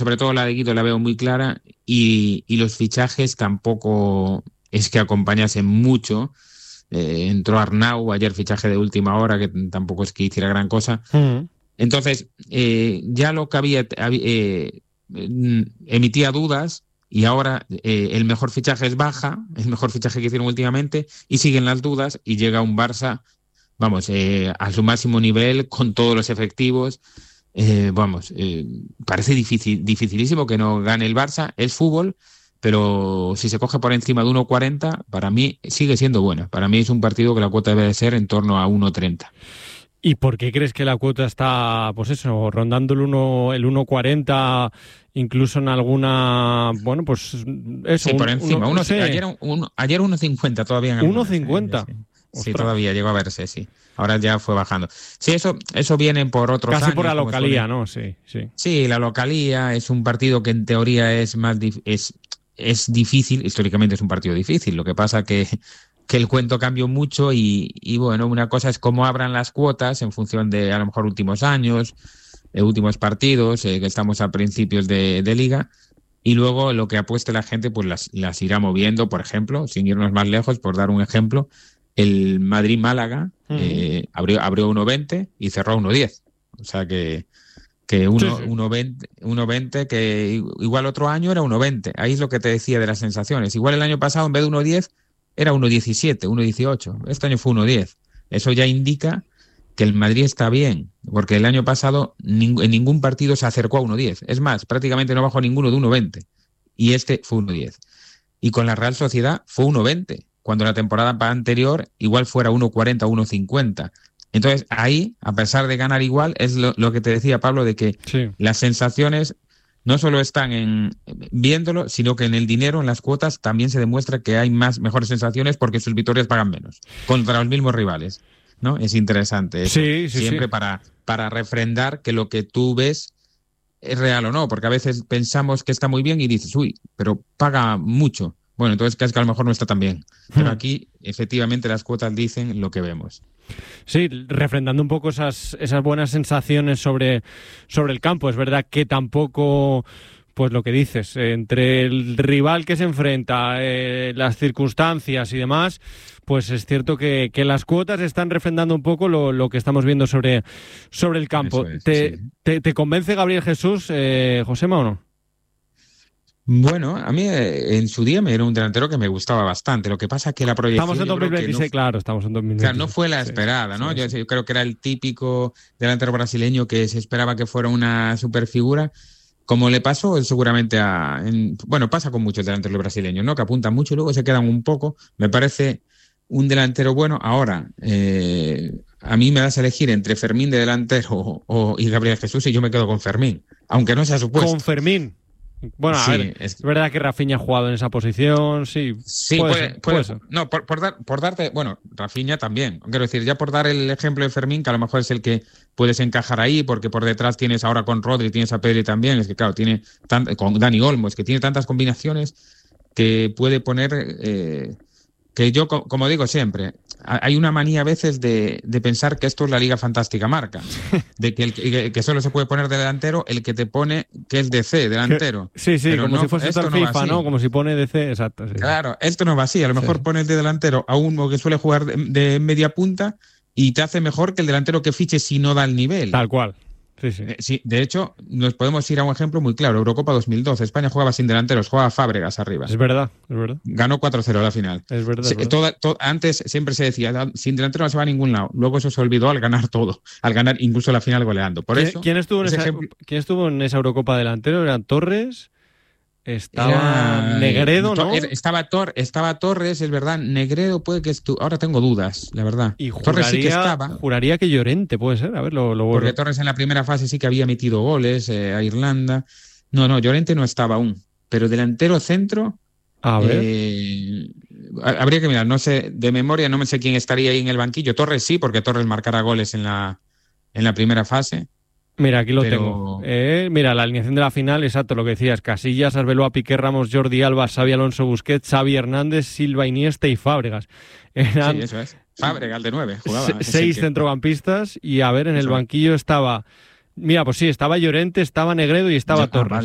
sobre todo la de Guido la veo muy clara y los fichajes tampoco es que acompañasen mucho. Entró Arnau ayer, fichaje de última hora, que tampoco es que hiciera gran cosa. Entonces, ya lo que había emitía dudas y ahora el mejor fichaje es Baja, el mejor fichaje que hicieron últimamente, y siguen las dudas y llega un Barça, vamos, a su máximo nivel, con todos los efectivos. Parece dificilísimo que no gane el Barça, es fútbol, pero si se coge por encima de 1,40, para mí sigue siendo buena. Para mí es un partido que la cuota debe de ser en torno a 1,30. ¿Y por qué crees que la cuota está, pues eso, rondando el 1,40, incluso en alguna, bueno, pues eso? Sí, por encima. Ayer 1,50 todavía en algunas. 1,50. Sí, todavía llegó a verse, sí. Ahora ya fue bajando. Sí, eso viene por otros años. Casi por la localía, ¿no? Sí. Sí, la localía es un partido que en teoría es difícil. Históricamente es un partido difícil. Lo que pasa que el cuento cambió mucho y bueno, una cosa es cómo abran las cuotas en función de a lo mejor últimos años, últimos partidos, que estamos a principios de liga, y luego lo que apueste la gente pues las irá moviendo. Por ejemplo, sin irnos más lejos, por dar un ejemplo, el Madrid-Málaga abrió 1,20 y cerró 1,10. O sea que 1,20, que igual otro año era 1,20. Ahí es lo que te decía de las sensaciones. Igual el año pasado en vez de 1,10 era 1,17, 1,18. Este año fue 1,10. Eso ya indica que el Madrid está bien, porque el año pasado en ningún partido se acercó a 1,10. Es más, prácticamente no bajó ninguno de 1,20. Y este fue 1,10. Y con la Real Sociedad fue 1,20, cuando la temporada anterior igual fuera 1,40, 1,50. Entonces ahí, a pesar de ganar igual, es lo que te decía Pablo, de que las sensaciones no solo están en viéndolo, sino que en el dinero, en las cuotas, también se demuestra que hay mejores sensaciones porque sus victorias pagan menos contra los mismos rivales, ¿no? Es interesante eso. Siempre para refrendar que lo que tú ves es real o no, porque a veces pensamos que está muy bien y dices, uy, pero paga mucho. Bueno, entonces es que a lo mejor no está tan bien. Pero aquí, efectivamente, las cuotas dicen lo que vemos. Sí, refrendando un poco esas buenas sensaciones sobre el campo. Es verdad que tampoco, pues lo que dices, entre el rival que se enfrenta, las circunstancias y demás, pues es cierto que las cuotas están refrendando un poco lo que estamos viendo sobre el campo. ¿Te convence Gabriel Jesús, Josema, o no? Bueno, a mí en su día me era un delantero que me gustaba bastante. Lo que pasa es que la proyección... Estamos en 2026, estamos en 2026. Claro, no fue la esperada, ¿no? Yo creo que era el típico delantero brasileño que se esperaba que fuera una superfigura, como le pasó seguramente pasa con muchos delanteros brasileños, ¿no? Que apuntan mucho y luego se quedan un poco. Me parece un delantero bueno. Ahora, a mí me das a elegir entre Fermín de delantero y Gabriel Jesús y yo me quedo con Fermín, aunque no sea su puesto. Con Fermín. Bueno, a ver, es verdad que Rafinha ha jugado en esa posición, sí. Sí, puede ser. No, por darte... Bueno, Rafinha también. Quiero decir, ya por dar el ejemplo de Fermín, que a lo mejor es el que puedes encajar ahí, porque por detrás tienes ahora con Rodri, tienes a Pedri también, es que claro, tiene con Dani Olmo, es que tiene tantas combinaciones que puede poner... que yo, como digo siempre, hay una manía a veces de pensar que esto es la Liga Fantástica Marca, de que solo se puede poner de delantero el que te pone que es DC, delantero. Sí, pero como si fuese esto FIFA, ¿no? Como si pone DC, exacto. Sí. Claro, esto no va así. A lo mejor pones de delantero a uno que suele jugar de media punta y te hace mejor que el delantero que fiche si no da el nivel. Tal cual. Sí, de hecho, nos podemos ir a un ejemplo muy claro. Eurocopa 2012. España jugaba sin delanteros, jugaba Fábregas arriba. Es verdad. Ganó 4-0 la final. Es verdad. Antes siempre se decía, sin delantero no se va a ningún lado. Luego eso se olvidó al ganar todo. Al ganar incluso la final goleando. ¿Quién estuvo en esa Eurocopa delantero? ¿Eran Torres? Estaba Negredo, ¿no? Estaba Torres, es verdad. Negredo puede que ahora tengo dudas, la verdad. Y Torres sí que estaba. Juraría que Llorente puede ser. A ver, lo porque Torres en la primera fase sí que había metido goles a Irlanda. No, Llorente no estaba aún. Pero delantero centro. A ver. Habría que mirar, no sé, de memoria no me sé quién estaría ahí en el banquillo. Torres sí, porque Torres marcara goles en la primera fase. Mira, aquí lo tengo. Mira, la alineación de la final, exacto, lo que decías. Casillas, Arbeloa, Piqué, Ramos, Jordi Alba, Xavi Alonso, Busquets, Xavi Hernández, Silva, Iniesta y Fábregas. Sí, eso es. Fábregas de 9 jugaba. 6 centrocampistas y a ver, en el banquillo estaba... Mira, pues sí, estaba Llorente, estaba Negredo y estaba Torres. Vale.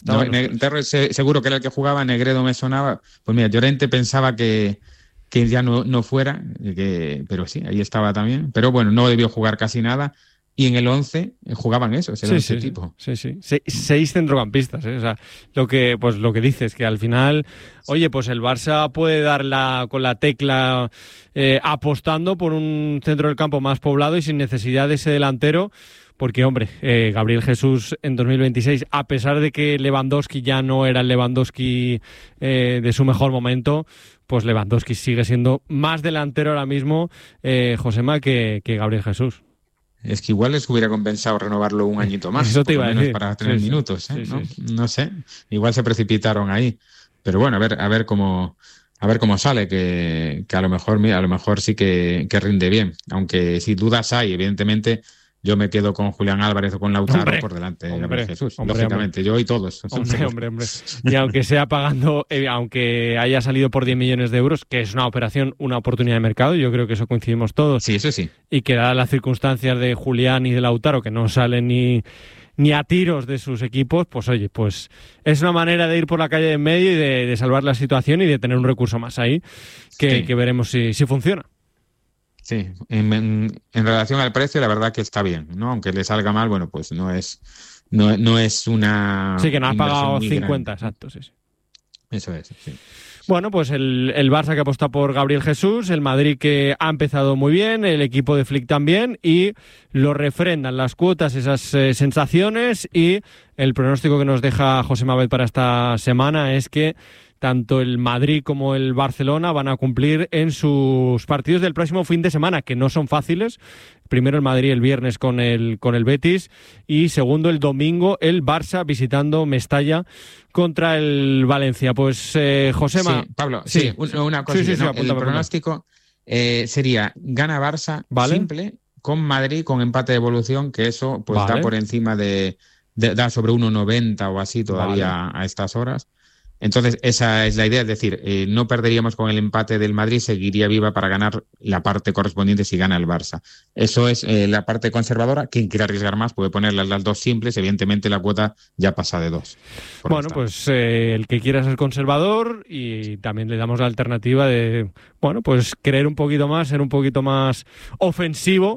Seguro que era el que jugaba, Negredo me sonaba. Pues mira, Llorente pensaba que ya no fuera, pero sí, ahí estaba también. Pero bueno, no debió jugar casi nada. Y en el 11 jugaban esos, el 11 tipo. Sí. 6 centrocampistas, ¿eh? O sea, lo que dices, que al final, oye, pues el Barça puede dar con la tecla apostando por un centro del campo más poblado y sin necesidad de ese delantero. Porque, hombre, Gabriel Jesús en 2026, a pesar de que Lewandowski ya no era el Lewandowski de su mejor momento, pues Lewandowski sigue siendo más delantero ahora mismo, Josema, que Gabriel Jesús. Es que igual les hubiera compensado renovarlo un añito más, eso te iba por lo menos para tener minutos, ¿eh? No sé, igual se precipitaron ahí. Pero bueno, a ver cómo sale, que a lo mejor sí que rinde bien. Aunque si dudas hay, evidentemente, yo me quedo con Julián Álvarez o con Lautaro por delante de Gabriel Jesús. Lógicamente, yo y todos. Hombre. Y aunque sea pagando, aunque haya salido por 10 millones de euros, que es una oportunidad de mercado, yo creo que eso coincidimos todos. Sí, eso sí. Y que dadas las circunstancias de Julián y de Lautaro, que no salen ni a tiros de sus equipos, pues oye, pues es una manera de ir por la calle de en medio y de salvar la situación y de tener un recurso más ahí, que veremos si funciona. Sí, en relación al precio, la verdad que está bien, ¿no? Aunque le salga mal, bueno, pues no es una... Sí, que no has pagado 50, exacto, sí. Eso es, sí. Bueno, pues el Barça que apuesta por Gabriel Jesús, el Madrid que ha empezado muy bien, el equipo de Flick también, y lo refrendan las cuotas, esas sensaciones, y el pronóstico que nos deja José Mabel para esta semana es que tanto el Madrid como el Barcelona van a cumplir en sus partidos del próximo fin de semana, que no son fáciles. Primero el Madrid el viernes con el Betis y segundo el domingo el Barça visitando Mestalla contra el Valencia. Pues Josema... Sí, Pablo, una cosa. El pronóstico sería gana Barça, ¿vale? Simple, con Madrid con empate de evolución, que eso pues da por encima da sobre 1,90 o así todavía a estas horas. Entonces, esa es la idea, es decir, no perderíamos con el empate del Madrid, seguiría viva para ganar la parte correspondiente si gana el Barça. Eso es la parte conservadora. Quien quiera arriesgar más puede poner las dos simples, evidentemente la cuota ya pasa de 2. Bueno, pues el que quiera ser conservador, y también le damos la alternativa de, bueno, pues creer un poquito más, ser un poquito más ofensivo,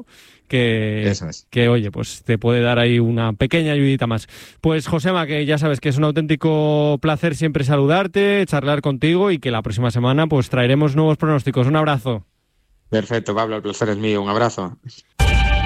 que oye, pues te puede dar ahí una pequeña ayudita más. Pues Josema, que ya sabes que es un auténtico placer siempre saludarte, charlar contigo, y que la próxima semana pues traeremos nuevos pronósticos. Un abrazo. Perfecto, Pablo, el placer es mío. Un abrazo.